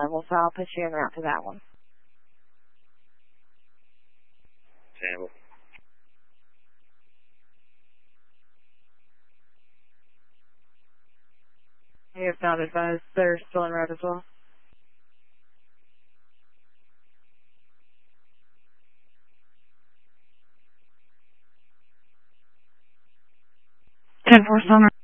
level, so I'll put you en route to that one. Sample. You have not advised they're still en route as well. 10-4 still en route.